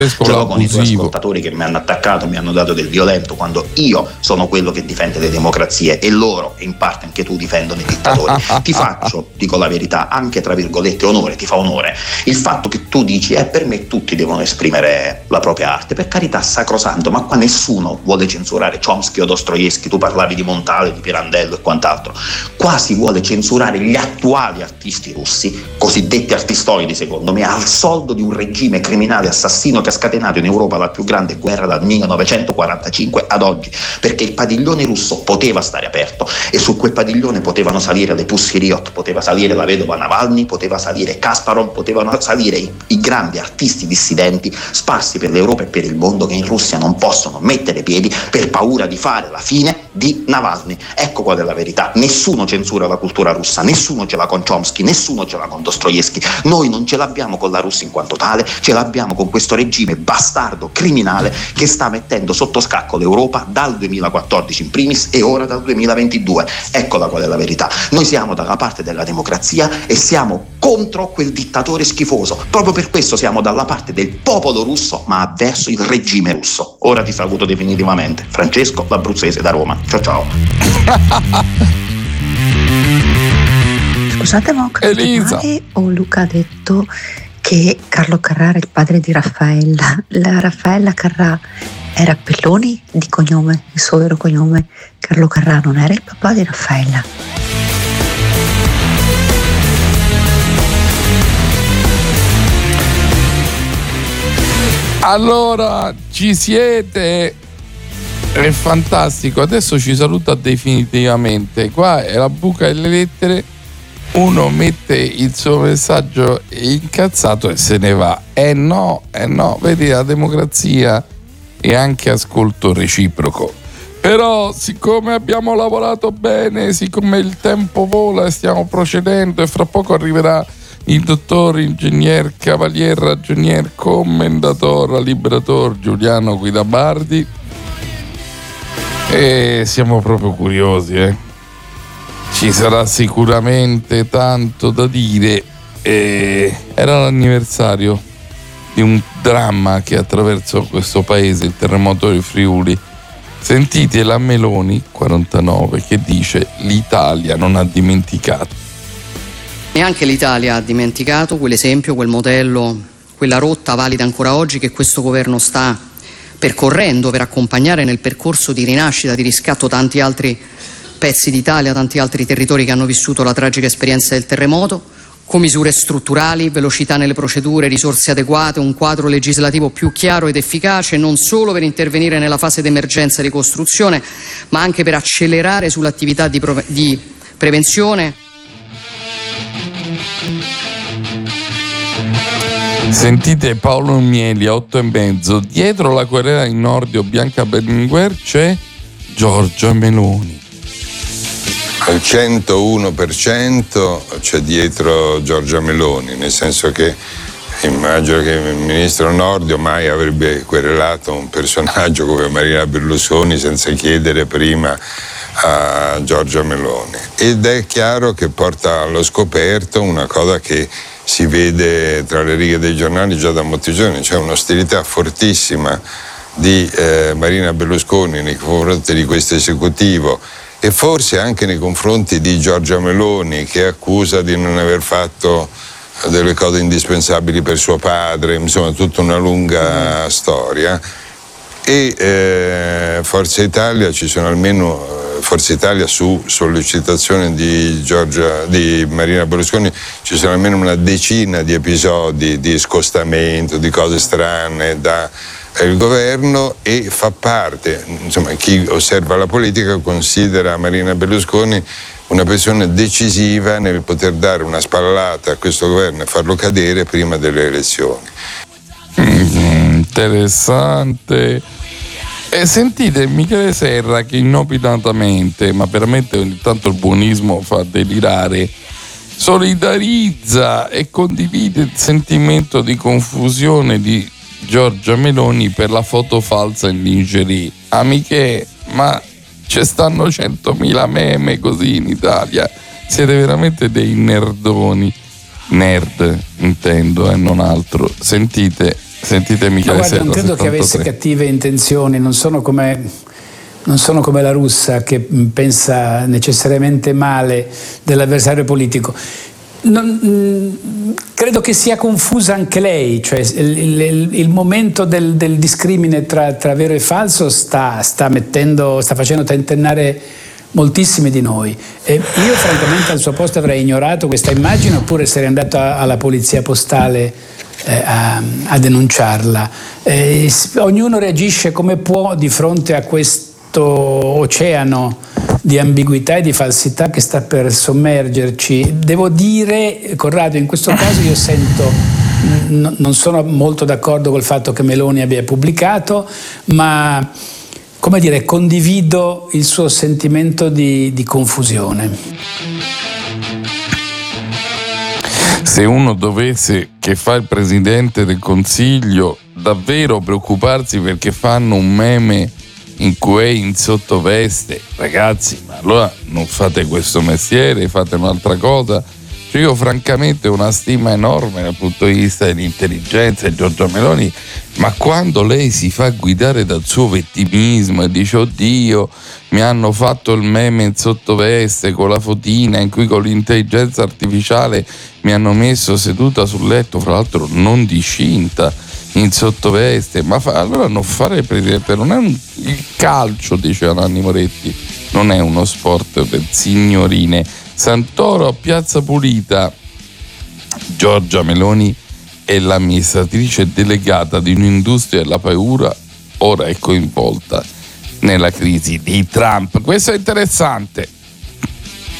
Gioco con i tuoi ascoltatori che mi hanno attaccato, mi hanno dato del violento, quando io sono quello che difende le democrazie e loro, e in parte anche tu, difendono i dittatori. Ti faccio, dico la verità, anche tra virgolette onore, ti fa onore il fatto che tu dici per me tutti devono esprimere la propria arte, per carità, sacrosanto, ma qua nessuno vuole censurare Chomsky o Dostoevsky. Tu parlavi di Montale, di Pirandello e quant'altro. Qua si vuole censurare gli attuali artisti russi, cosiddetti artistoidi secondo me, al soldo di un regime criminale assassino che ha scatenato in Europa la più grande guerra dal 1945 ad oggi, perché il padiglione russo poteva stare aperto e su quel padiglione potevano salire le Pussy Riot, poteva salire la vedova Navalny, poteva salire Kasparov, potevano salire i grandi artisti dissidenti sparsi per l'Europa e per il mondo, che in Russia non possono mettere piedi per paura di fare la fine di Navalny. Ecco qual è la verità: nessuno censura la cultura russa, nessuno ce l'ha con Chomsky, nessuno ce l'ha con Dostoevsky. Noi non ce l'abbiamo con la Russia in quanto tale, ce l'abbiamo con questo regime bastardo, criminale, che sta mettendo sotto scacco l'Europa dal 2014 in primis e ora dal 2022. Eccola qual è la verità: noi siamo dalla parte della democrazia e siamo contro quel dittatore schifoso. Proprio per questo siamo dalla parte del popolo russo, ma verso il regime russo. Ora ti saluto definitivamente. Francesco, l'abruzzese da Roma. Ciao ciao. Scusate, ma ho capito male o Luca ha detto che Carlo Carrà era il padre di Raffaella? La Raffaella Carrà era Pelloni di cognome, il suo vero cognome. Carlo Carrà non era il papà di Raffaella. Allora, ci siete? È fantastico. Adesso ci saluta definitivamente. Qua è la buca delle lettere. Uno mette il suo messaggio incazzato e se ne va. No, vedi, la democrazia è anche ascolto reciproco. Però siccome abbiamo lavorato bene, siccome il tempo vola e stiamo procedendo e fra poco arriverà il dottor ingegner cavalier ragionier commendator liberator Giuliano Guidabardi, e siamo proprio curiosi, Ci sarà sicuramente tanto da dire. Era l'anniversario di un dramma che attraversò questo paese, il terremoto del Friuli. Sentite la Meloni 49 che dice: l'Italia non ha dimenticato. Neanche l'Italia ha dimenticato quell'esempio, quel modello, quella rotta valida ancora oggi che questo governo sta percorrendo per accompagnare nel percorso di rinascita, di riscatto tanti altri pezzi d'Italia, tanti altri territori che hanno vissuto la tragica esperienza del terremoto, con misure strutturali, velocità nelle procedure, risorse adeguate, un quadro legislativo più chiaro ed efficace, non solo per intervenire nella fase d'emergenza e ricostruzione, ma anche per accelerare sull'attività di prevenzione. Sentite Paolo Mieli a 8:30. Dietro la querela in Nordio Bianca Berlinguer c'è Giorgia Meloni. Al 101% c'è dietro Giorgia Meloni, nel senso che immagino che il ministro Nordio mai avrebbe querelato un personaggio come Marina Berlusconi senza chiedere prima a Giorgia Meloni. Ed è chiaro che porta allo scoperto una cosa che si vede tra le righe dei giornali già da molti giorni, c'è un'ostilità fortissima di Marina Berlusconi nei confronti di questo esecutivo e forse anche nei confronti di Giorgia Meloni, che accusa di non aver fatto delle cose indispensabili per suo padre, insomma tutta una lunga storia. E Forza Italia, ci sono almeno Forza Italia su sollecitazione di Marina Berlusconi, ci sono almeno una decina di episodi di scostamento, di cose strane da il governo, e fa parte, insomma, chi osserva la politica considera Marina Berlusconi una persona decisiva nel poter dare una spallata a questo governo e farlo cadere prima delle elezioni. Interessante. E sentite Michele Serra che inopinatamente, ma veramente ogni tanto il buonismo fa delirare, solidarizza e condivide il sentimento di confusione di Giorgia Meloni per la foto falsa in lingerie. Amiche, ma ci stanno 100.000 meme così in Italia, siete veramente dei nerdoni. Nerd intendo, non altro. Sentite Sentite Michele Serra. Non credo che avesse cattive intenzioni, non sono come la russa che pensa necessariamente male dell'avversario politico. Credo che sia confusa anche lei, cioè il momento del discrimine tra vero e falso sta facendo tentennare moltissimi di noi. E io francamente al suo posto avrei ignorato questa immagine, oppure sarei andato alla polizia postale a denunciarla. Ognuno reagisce come può di fronte a questo oceano di ambiguità e di falsità che sta per sommergerci. Devo dire, Corrado, in questo caso io non sono molto d'accordo col fatto che Meloni abbia pubblicato, ma condivido il suo sentimento di confusione. Se uno dovesse, che fa il Presidente del Consiglio, davvero preoccuparsi perché fanno un meme in cui è in sottoveste, ragazzi, ma allora non fate questo mestiere, fate un'altra cosa. Cioè, io francamente ho una stima enorme dal punto di vista dell'intelligenza di Giorgia Meloni, ma quando lei si fa guidare dal suo vittimismo e dice oddio, mi hanno fatto il meme in sottoveste con la fotina in cui con l'intelligenza artificiale mi hanno messo seduta sul letto, fra l'altro non discinta, in sottoveste, ma allora non fare il Presidente, non è il calcio, diceva Nanni Moretti, non è uno sport per signorine. Santoro a Piazza Pulita, Giorgia Meloni è l'amministratrice delegata di un'industria della paura, ora è coinvolta nella crisi di Trump. Questo è interessante.